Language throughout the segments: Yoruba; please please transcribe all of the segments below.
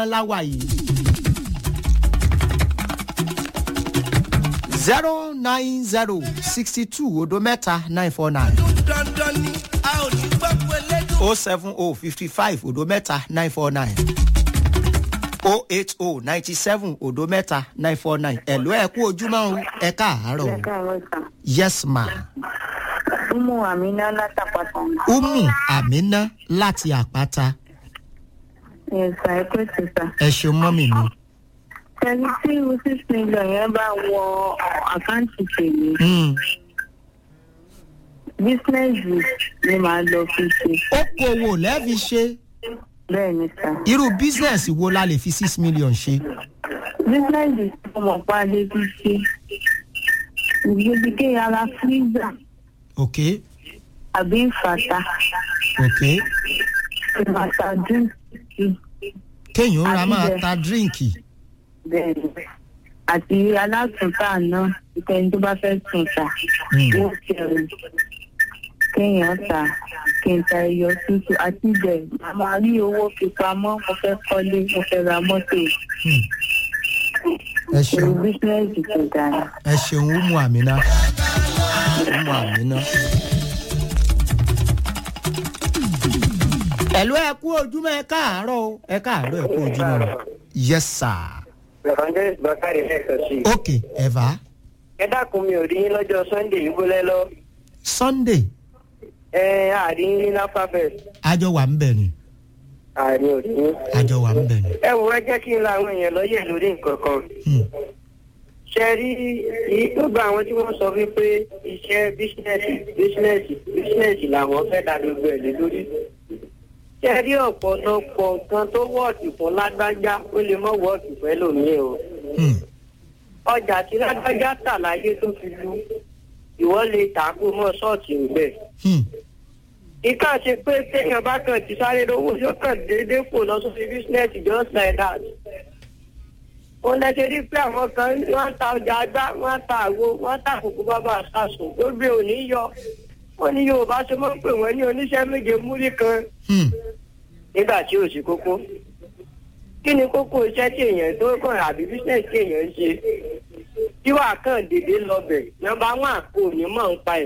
láwà yìí 09062 odo mẹ́ta 949 07055 odo mẹ́ta 949 08097 odo mẹ́ta 949 ẹ̀lú ẹ̀kú ojúmọ́ ẹ káàárọ̀. Yes ma. Umu Amina láti àpáta. Umu Amina láti àpáta. Yes, I pray to sir. Ẹ ṣeun mọ́mì mi. Ẹni tí o 6 million yẹn bá wọ àkáǹtì tèmi. Bísínẹ́sì ni màá lọ fi ṣe. Okòwò lẹ́ẹ̀fi ṣe. Bẹ́ẹ̀ni sà. Irú bísínẹ́sì wo la lè fi 6 million ṣe? Bísínẹ́sì tí mo pa lè fi ṣe. Ìgbésíkè ara fíríjà. Ok. Àbí ìfàtà. Ok. Ìfàtà dínkì. Kéèyàn ra máa ta díríǹkì. Bẹ́ẹ̀ni. Àti alátùntà náà, ìkẹyìn tó bá fẹ́ tún ta. Yóò ṣe rẹ̀. Kéèyàn ta kí n ta ẹyọ tútù àti ibẹ̀ máa rí owó fi pamọ́ mo fẹ́ kọ́lé mo fẹ́ ra mọ́tò. Ẹ ṣeun. Bísínẹ́sì tó dára. Ẹ ṣeun Umu Amina. Umu Amina. Ẹ̀lú ẹ kú ojúmọ́ ẹ káàárọ̀ o. Ẹ káàárọ̀ ẹ kú ojúmọ́. Yes sir. Evangelist Bakari lẹ́ẹ̀kan sí. Ok Eva. Ẹ dákun mi ò rí yín lọ́jọ́ Sunday yìí bólẹ́ lọ. Sunday. Àrí yín ní Napafest. Àjọ wà ń bẹ̀ ni. Àrí ò rí yín. Àjọ wà ń bẹ̀ ni. Ẹ wò ẹ jẹ́ kí n la àwọn èèyàn lọ́yẹ̀ lórí nǹkan kan. Ṣé rí gbogbo àwọn tí wọ́n sọ wípé iṣẹ́ bísínẹ́sì làwọn fẹ́ dá gbogbo ẹ̀ lé lórí. Ṣé rí ọ̀pọ̀lọpọ̀ nǹkan tó wọ́ọ̀tì fún lágbájá ó lè mọ́ wọ́ọ̀tì fún ẹlòmíì o. Ọjà tí lágbájá tà láyé tó fi lu ìwọ lè tà kó mọ́ ṣọ́ọ̀tì ńbẹ̀. Ìkà ṣe pé téèyàn bá kàn ti sáré lówó yóò kàn déédéé fò lọ sórí bísínẹ́sì just like that. Ó lẹ́sẹ̀ rí pé àwọn kan wọ́n ta ọjà àgbá wọ́n ta àgbo wọ́n ta àkókò bàbá àṣàṣùn tó gbé òní yọ. Wọ́n ní Yorùbá ṣe máa ń pè wọ́n ní oníṣẹ́ méje múrí kan. Nígbà tí ò sí kókó. Kí ni kókó iṣẹ́ tí èèyàn tó kàn àbí bísínẹ́sì tí èèyàn ń ṣe? Tí wàá kàn dédé lọbẹ̀, nọ́mbà 1 kò ní mọ̀ ń pa ẹ̀.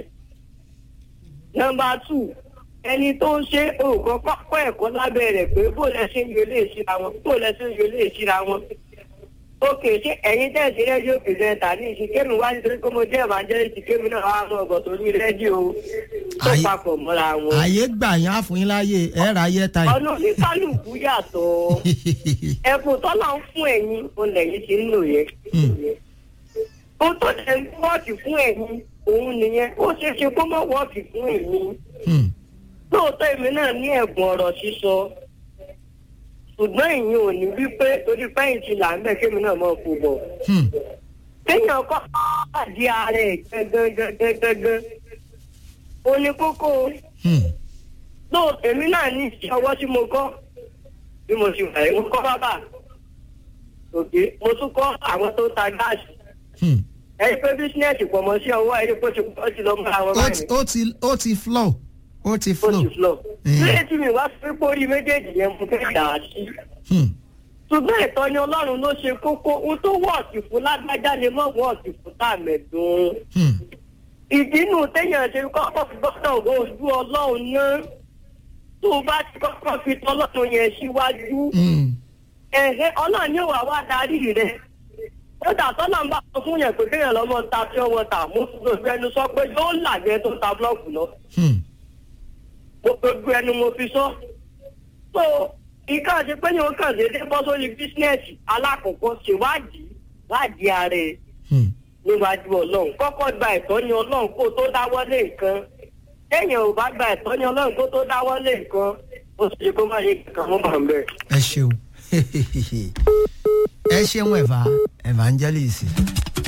Nọ́mbà 2, ẹni tó ń ṣe òògùn kọ́kọ́ ẹ̀kọ́ lábẹ́ rẹ̀ pé bó lẹ ṣe ń yọlé ìṣíra wọn. Ókè ṣé ẹ̀yin tẹ̀sí rédíò pìrìsẹ́ńtà ní ìṣìkémi wá nítorí pé mo jẹ́ evangelist kémi náà wá sọ ọ̀gọ̀ sórí rédíò tó papọ̀ mọ́ra wọn. Àyè gbà yín á fún yín láyè ẹ̀rọ ayé ta yìí. Ọ̀nà oníkálùkù yàtọ̀. Ẹ̀bùn tọ́lá ń fún ẹ̀yin olè yìí ti ń lò yẹn. Ó tó ṣe wọ́ọ̀tì fún ẹ̀yin òun nìyẹn ó ṣeé ṣe kó mọ́ wọ́ọ̀tì fún ẹ̀yin. Lóòótọ́ èmi náà ní ẹ̀bùn ọ̀rọ̀ sísọ. Ṣùgbọ́n ìyẹn ò ní wípé torí pẹ́yìn ti là ń bẹ̀ kémi náà mọ̀ kó bọ̀. Kéèyàn kọ́ pàdé ara ẹ̀ gẹ́gẹ́gẹ́gẹ́gẹ́. Ó ní kókó. Lóòótọ́ èmi náà ní ìṣẹ́ ọwọ́ tí mo kọ́. Bí mo ṣe wà mo kọ́ bábà. Òkè mo tún kọ́ àwọn tó ta gáàsì. Ẹni pé bísínẹ́sì pọ̀ mọ́ sí ọwọ́ ẹni pé ó ti lọ mọ́ àwọn báyìí. Ó ti flow. Ilé tí mi wá fi pórí méjèèjì yẹn mo fẹ́ dà á sí. Ṣùgbọ́n ìtọ́ni Ọlọ́run ló ṣe kókó. Ohun tó wọ́ọ̀tì fún lágbájá lè mọ́ wọ́ọ̀tì fún tàmẹ̀dùn. Ìdínú téèyàn ṣe kọ́kọ́ fi gbọ́dọ̀ ojú Ọlọ́run náà. Tó o bá ti kọ́kọ́ fi tọ́lọ́run yẹn síwájú. Ọlọ́run yóò wá darí rẹ̀. Ó dà tọ́lá ń bá sọ fún yẹn pé kéèyàn lọ́mọ ta tí ọwọ́ ta mú gbogbo ẹnu sọ pé yóò làgbẹ́ tó ta búlọ́ọ̀kù lọ. Gbogbo ẹnu mo fi sọ. So ìka ṣe pé yóò kàn déédé bọ́ sórí bísínẹ́sì alákọ̀ọ́kọ́ ṣèwádìí ara ẹ̀ níwájú Ọlọ́run. Kọ́kọ́ gba ìtọ́ni Ọlọ́run kó tó dáwọ́lé nǹkan. Téèyàn ò bá gba ìtọ́ni Ọlọ́run kó tó dáwọ́lé nǹkan, ó ṣe kó má ṣe kankan mọ́ bàá bẹ́ẹ̀. Ẹ ṣeun. Ẹ ṣeun Evangelist.